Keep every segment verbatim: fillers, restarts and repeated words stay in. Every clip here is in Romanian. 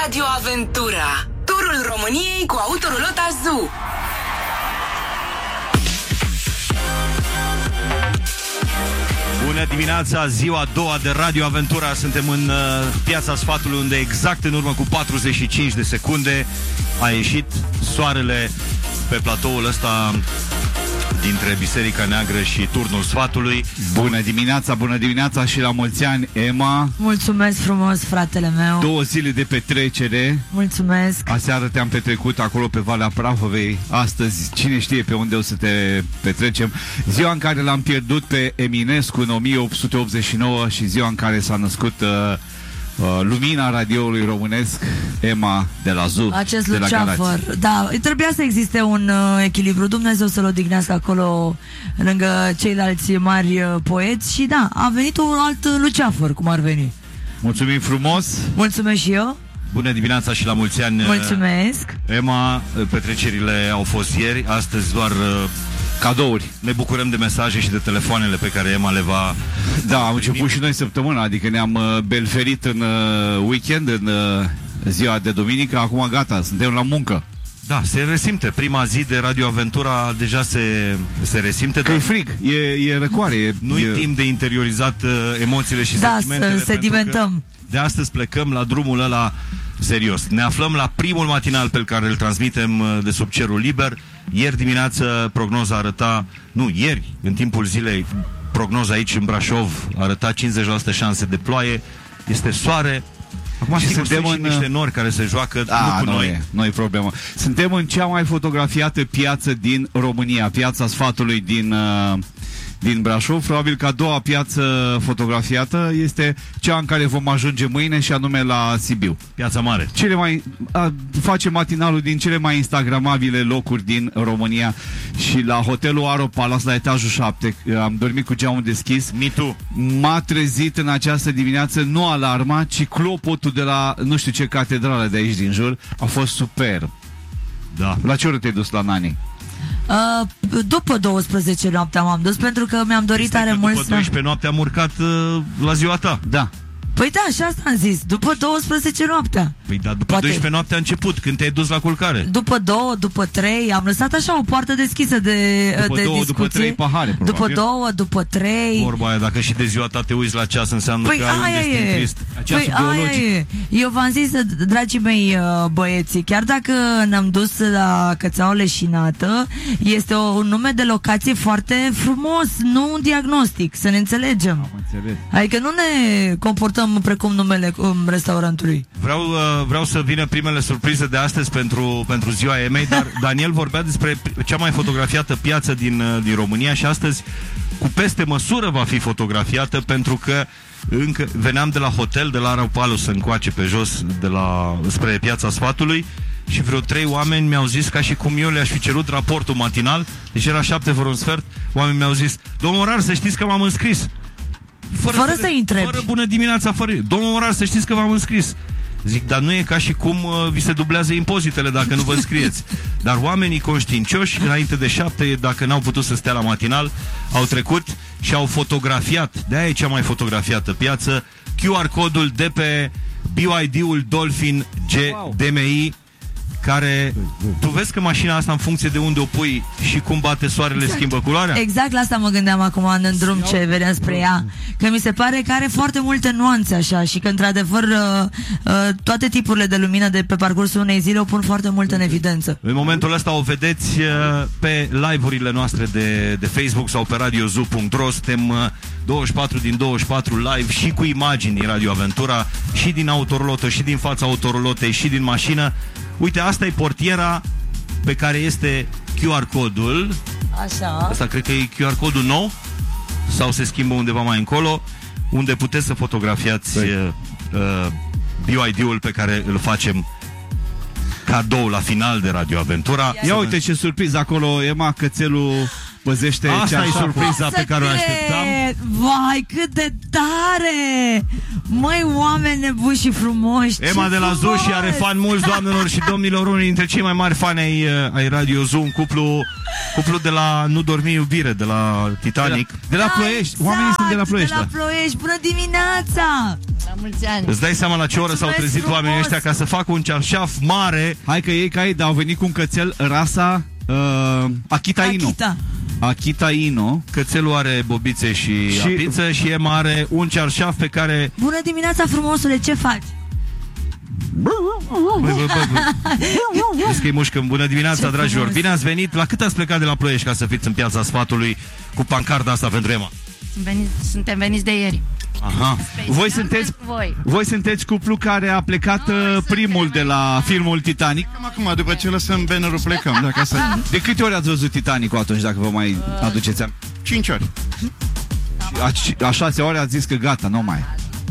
Radio Aventura, turul României cu Autorolat Azu. Bună dimineața, ziua a doua de Radio Aventura. Suntem în uh, Piața Sfatului, unde exact în urmă cu patruzeci și cinci de secunde a ieșit soarele pe platoul ăsta dintre Biserica Neagră și Turnul Sfatului. Bună dimineața, bună dimineața și la mulți ani, Emma. Mulțumesc frumos, fratele meu. Două zile de petrecere. Mulțumesc. Aseară te-am petrecut acolo pe Valea Prahovei. Astăzi, cine știe pe unde o să te petrecem. Ziua în care l-am pierdut pe Eminescu în o mie opt sute optzeci și nouă și ziua în care s-a născut uh, uh, lumina radioului românesc, Emma de la Zu. Acest de la luceafăr. Da, trebuia să existe un uh, echilibru. Dumnezeu să-l odihnească acolo lângă ceilalți mari uh, poeți. Și da, a venit un alt luceafăr, cum ar veni. Mulțumim frumos. Mulțumesc și eu. Bună dimineața și la mulți ani. Mulțumesc. Emma, petrecerile au fost ieri, astăzi doar uh, cadouri. Ne bucurăm de mesaje și de telefoanele pe care Emma le va... Da, am început și noi săptămâna, adică ne-am uh, belferit în uh, weekend, în uh, ziua de duminică, acum gata, suntem la muncă. Da, se resimte. Prima zi de Radio Aventura deja se, se resimte. Că e frig, e, e răcoare. E, Nu-i e... timp de interiorizat uh, emoțiile și da, sentimentele. să sedimentăm. De astăzi plecăm la drumul ăla serios. Ne aflăm la primul matinal pe care îl transmitem uh, de sub cerul liber. Ieri dimineață prognoza arăta, nu, ieri, în timpul zilei, prognoza aici în Brașov arăta cincizeci la sută șanse de ploaie. Este soare. Acum și suntem în niște nori care se joacă. A, nu cu nu noi. E, nu e problemă. Suntem în cea mai fotografiată piață din România, Piața Sfatului din, uh, din Brașov. Probabil că a doua piață fotografiată este cea în care vom ajunge mâine, și anume la Sibiu. Piața Mare. Cele mai, a, face matinalul din cele mai instagramabile locuri din România. Și la hotelul Aro Palace, la etajul șapte, am dormit cu geamul deschis. Me too. M-a trezit în această dimineață nu alarma, ci clopotul de la nu știu ce catedrală de aici din jur. A fost super. Da. La ce oră te-ai dus la Nani? Uh, după douăsprezece noaptea m-am dus, pentru că mi-am dorit Stai tare că mult după să... doisprezece noaptea am urcat uh, la ziua ta. Da. Păi da, așa asta am zis, după douăsprezece noaptea. Păi da, după Poate... doisprezece noaptea a început, când te-ai dus la culcare. După două, după trei, am lăsat așa o poartă deschisă de, după de două, discuție. după trei pahare, probabil. După două, după trei. Vorba aia, dacă și de ziua ta te uiți la ceas, înseamnă Păi că ai un aia destin e. trist. Păi aia e. Eu v-am zis, dragii mei băieții, chiar dacă ne-am dus la Cățeaua Leșinată, este o, un nume de locație foarte frumos, nu un diagnostic, să ne înțelegem. Am înțeles. Adică nu ne comportăm precum numele restaurantului. Vreau, uh, vreau să vină primele surprize de astăzi pentru, pentru ziua Emei, dar Daniel vorbea despre cea mai fotografiată piață din, uh, din România și astăzi cu peste măsură va fi fotografiată, pentru că încă veneam de la hotel, de la Aro Palace încoace pe jos, de la, spre Piața Sfatului, și vreo trei oameni mi-au zis, ca și cum eu le-aș fi cerut raportul matinal, deci era șapte fără un sfert, oamenii mi-au zis: domnul Morar, să știți că m-am înscris. Fără, fără să, să întrebi. Fără bună dimineața, fără... Domnul Morar, să știți că v-am înscris. Zic, dar nu e ca și cum uh, vi se dublează impozitele dacă nu vă înscrieți. Dar oamenii conștiincioși, înainte de șapte, dacă n-au putut să stea la matinal, au trecut și au fotografiat. De-aia e cea mai fotografiată piață. Q R codul de pe B Y D-ul Dolphin G D M I, care, tu vezi că mașina asta, în funcție de unde o pui și cum bate soarele, exact, schimbă culoarea? Exact la asta mă gândeam acum în drum ce vedeam spre ea. Că mi se pare că are foarte multe nuanțe așa și că într-adevăr uh, uh, toate tipurile de lumină de pe parcursul unei zile o pun foarte mult în evidență. În momentul ăsta o vedeți uh, pe live-urile noastre de, de Facebook sau pe radio zu punct ro. Suntem uh, douăzeci și patru din douăzeci și patru live și cu imagini din Radio Aventura, și din autorulotă, și din fața autorulotei, și din mașină. Uite, asta e portiera pe care este Q R codul. Așa. Asta cred că e Q R codul nou, sau se schimbă undeva mai încolo, unde puteți să fotografiați uh, uh, B Y D-ul pe care îl facem cadou la final de Radio Aventura. Ia uite ce surpriză acolo, Emma, cățelul păzește Asta e ceașa. surpriza pe care o Să așteptam. cred! Vai, cât de tare! Măi, oameni nebuni și frumoși! Ema ce de la frumos! Zuși are fan mulți, doamnelor și domnilor, unii dintre cei mai mari fani ai, uh, ai Radio Zoom, cuplu, cuplu de la Nu dormi iubire, de la Titanic. De la Da, Ploiești, oamenii sunt de la Ploiești. De la Ploiești, bună dimineața! La mulți ani. Îți dai seama la ce oră s-au Mulțumesc trezit frumos! oamenii ăștia ca să facă un cearșaf mare. Hai că ei ca ei, dar au venit cu un cățel rasa uh, Akita Inu. Akita. Akita Inu. Cățelul are bobițe și, Și- și apiță și Ema are un cearșaf pe care... Bună dimineața, frumosule, ce faci? Bă, bă, bă, bă. Vezi că-i mușcă. Bună dimineața, Ce dragilor. frumos. Bine ați venit. La cât ați plecat de la Ploiești ca să fiți în Piața Sfatului cu pancarda asta pentru Ema? Veniți, suntem veniți de ieri. Aha. Voi sunteți, Pentru voi. voi sunteți cuplu care a plecat uh, primul de la filmul Titanic. Cam acum, după ce lăsăm bannerul, plecăm de acasă. De câte ori ați văzut Titanicul atunci, dacă vă mai aduceți aminte? Cinci ori. Și A, a șasea ori ați zis că gata, nu mai.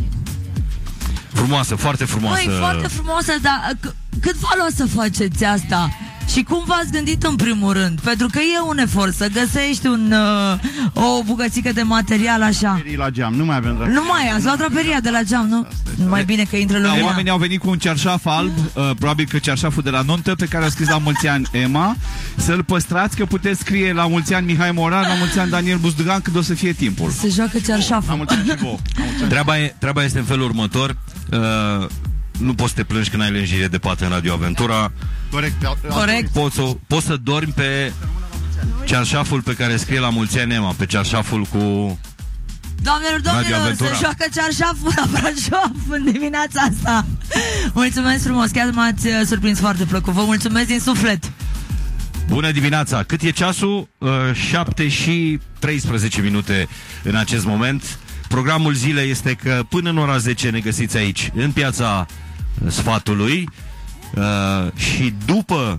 Frumoasă, foarte frumoasă. Măi, foarte frumoasă, dar c- cât v-a luat să faceți asta? Și cum v-ați gândit în primul rând? Pentru că e un efort să găsești un, uh, o bucățică de material așa. Ferii la geam, nu mai avem drag. Nu mai, ați luat draperia de la geam, nu? Mai bine că intră Da, lumea. oamenii au venit cu un cearșaf alb, uh, probabil că cearșaful de la nuntă, pe care a scris la mulți ani Ema. Să-l păstrați, că puteți scrie la mulți ani Mihai Moran, la mulți ani Daniel Buzdugan, când o să fie timpul. Se joacă cearșaful. Am mulțumit și vouă. Am mulțumit. Treaba, e, treaba este în felul următor. Uh, nu poți să te plângi când ai lingire de pat în Radio Aventura. Corect. pe al- Corect. Poți, o, poți să dormi pe cearșaful pe care scrie la mulți ani Ema, pe cearșaful cu... Doamnelor, Radio domnilor, Aventura. se joacă cearșaful la Brașov în dimineața asta. Mulțumesc frumos, chiar m-ați uh, surprins foarte plăcut. Vă mulțumesc din suflet. Bună dimineața! Cât e ceasul? Uh, șapte și treisprezece minute în acest moment. Programul zilei este că până în ora zece ne găsiți aici, în Piața Sfatului, uh, și după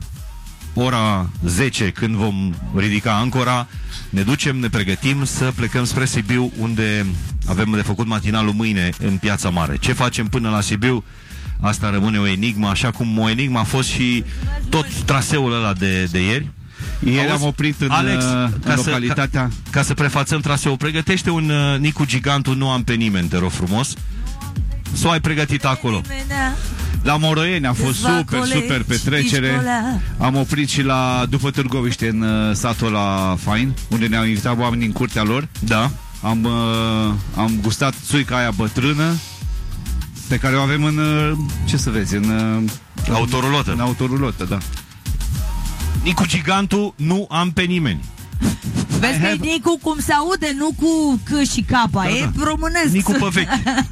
ora zece, când vom ridica ancora, ne ducem, ne pregătim să plecăm spre Sibiu, unde avem de făcut matinalul mâine în Piața Mare. Ce facem până la Sibiu? Asta rămâne o enigmă, așa cum o enigmă a fost și tot traseul ăla de, de ieri. Ieri Auzi, am oprit în, Alex, uh, în ca să- localitatea... Ca, ca să prefațăm traseul, pregătește un uh, Nicu Gigantul, nu am pe nimeni, te rog frumos. Sau ai pregătit acolo? La Moroieni a fost Câțiva super, colegi, super petrecere. piscolea. Am oprit și la, după Târgoviște, în uh, satul la Fain, unde ne-au invitat oamenii în curtea lor. Da. Am, uh, am gustat țuica aia bătrână, pe care o avem în, uh, ce să vezi, în, uh, Autorulotă. în autorulotă, da. Nicu Gigantul, nu am pe nimeni. Vezi că e Nicu cum se aude, nu cu C și K, da, e da. românesc. Nicu pe vechi.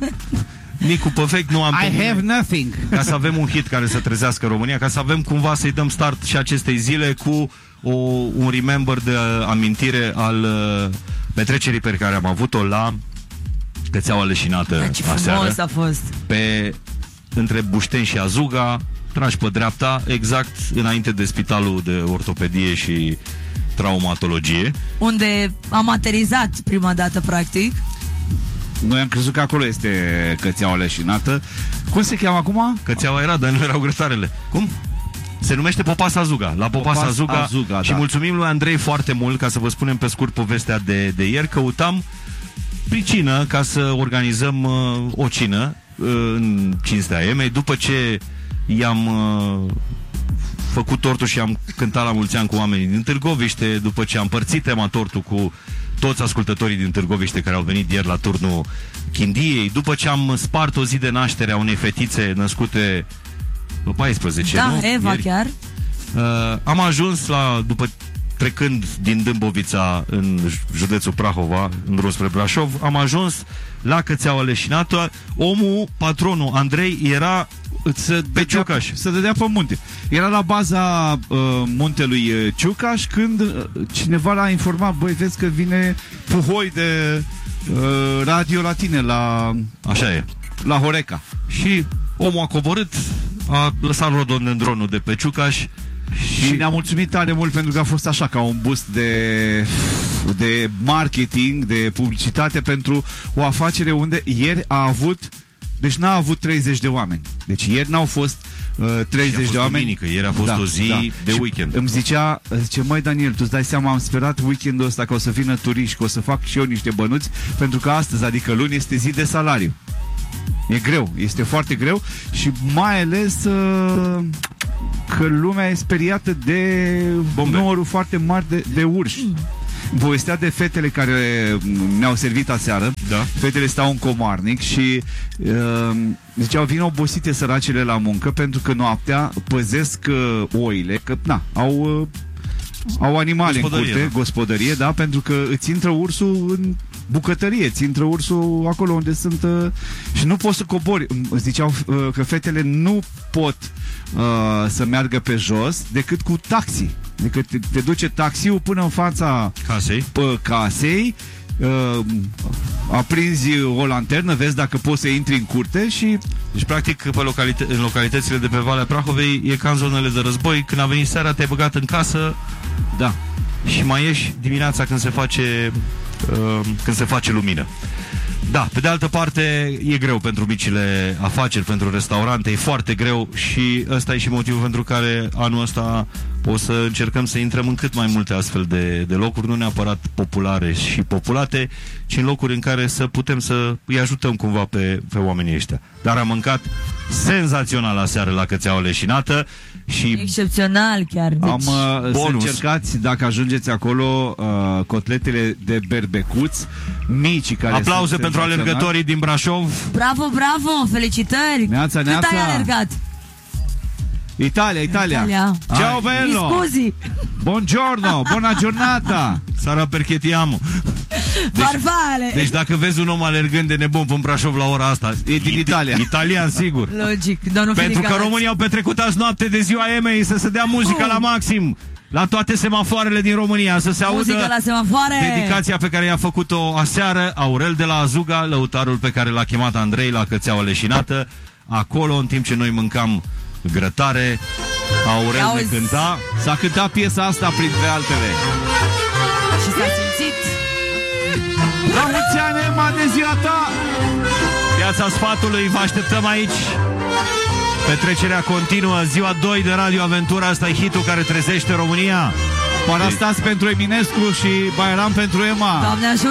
Nicu pe vechi, nu am pe I nimeni. have nothing. Ca să avem un hit care să trezească România, ca să avem cumva să-i dăm start și acestei zile cu o, un remember de uh, amintire al uh, petrecerii pe care am avut-o la Cățeaua Leșinată Da, ce frumos aseară, a fost. pe, între Bușteni și Azuga, tragi pe dreapta, exact înainte de spitalul de ortopedie și traumatologie. Unde am aterizat prima dată, practic. Noi am crezut că acolo este Cățeaua Leșinată. Cum se cheamă acum? Cățeaua era, dar nu erau grătarele. Cum? Se numește Popas Azuga. La Popas, Popas Azuga, Azuga, și da. mulțumim lui Andrei foarte mult, ca să vă spunem pe scurt povestea de, de ieri. Căutam pricină ca să organizăm uh, o cină uh, în cinstea Emei. După ce i-am uh, făcut tortul și am cântat la mulți ani cu oamenii din Târgoviște, după ce am împărțit Ema tortul cu toți ascultătorii din Târgoviște care au venit ieri la turnul Chindiei, după ce am spart o zi de naștere a unei fetițe născute pe paisprezece, Da, nu? Eva Ieri. chiar. Uh, am ajuns la, după trecând din Dâmbovița în județul Prahova, în drum spre Brașov, am ajuns la Cățeaua Leșinată. Omul, patronul Andrei, era Să pe Ciucaș. Să dădea pe munte. Era la baza uh, muntelui uh, Ciucaș când uh, cineva l-a informat, băi, vezi că vine puhoi de uh, radio la tine, la, Așa e. la Horeca. Și omul a coborât, a lăsat rododendronul de pe Ciucaș Și ne-a mulțumit tare mult pentru că a fost așa ca un boost de, de marketing, de publicitate pentru o afacere unde ieri a avut deci n-a avut treizeci de oameni. Deci ieri n-au fost uh, treizeci fost de oameni. duminică, ieri a fost Da, o zi da. de Și weekend. îmi zicea, zice, măi Daniel, tu îți dai seama, am sperat weekendul ăsta că o să vină turiști, că o să fac și eu niște bănuți, pentru că astăzi, adică luni, este zi de salariu. E greu, este foarte greu și mai ales uh, că lumea e speriată de Bombe. numărul foarte mare de, de urși. Povestea de fetele care ne-au servit aseară. Da. Fetele stau în comarnic și uh, ziceau, vin obosite săracele la muncă pentru că noaptea păzesc uh, oile, că na, au... Uh, au animale Gospodărie, în curte, da. gospodărie, da, pentru că îți intră ursul în bucătărie, îți intră ursul acolo unde sunt uh, și nu poți să cobori. Îți ziceau uh, că fetele nu pot uh, să meargă pe jos decât cu taxi. Decât te, te duce taxiul până în fața Casei. uh, casei, uh, aprinzi o lanternă, vezi dacă poți să intri în curte și Deci, practic, pe localită- în localitățile de pe Valea Prahovei e ca în zonele de război. Când a venit seara, te-ai băgat în casă da. și mai ieși dimineața când se face, uh, când se face lumină. Da, pe de altă parte, e greu pentru micile afaceri, pentru restaurante, e foarte greu și ăsta e și motivul pentru care anul ăsta o să încercăm să intrăm în cât mai multe astfel de, de locuri, nu neapărat populare și populate, ci în locuri în care să putem să îi ajutăm cumva pe, pe oamenii ăștia. Dar am mâncat senzațional aseară la Cățeaua Leșinată și Excepțional chiar. Deci, Am uh, să bonus. încercați, dacă ajungeți acolo, uh, cotletele de berbecuți mici care aplauze sunt pentru senzaționali. alergătorii din Brașov. bravo, bravo, felicitări! Neața, Cât neața. ai alergat? Italia, Italia. Italia. Ciao Mi bello. scuzi, Buongiorno, buona giornata. Sara perchetiamo. farfale! Deci dacă vezi un om alergând de nebun pe Brașov la ora asta, E din Italia. Italian, sigur. Logic, domnul Pentru că Filicați. românii au petrecut azi noapte de ziua Emei să se dea muzica Oh. la maxim la toate semafoarele din România, să se Muzica audă la semafoare! dedicația pe care i-a făcut-o aseară Aurel de la Azuga, lăutarul pe care l-a chemat Andrei la Cățeaua Leșinată. Acolo, în timp ce noi mâncam grătare, Aurel ne Auzi. cânta. S-a cântat piesa asta printre altele. Și s-a simțit. La mulți ani, Emma, de ziua ta. Piața Sfatului, vă așteptăm aici. Petrecerea continuă, ziua doi de Radio Aventura. Asta e hitul care trezește România. Parastas pentru Eminescu și Bairam pentru Emma. Doamne ajută!